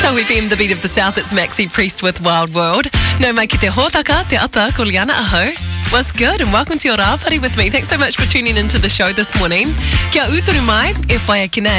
Tau FM, the beat of the South, it's Maxi Priest with Wild World. No mai ki te hōtaka, te ata, ko Liana aho. What's good and welcome to your rāwhari with me. Thanks so much for tuning into the show this morning. Kia uturu mai, e whai a kinei.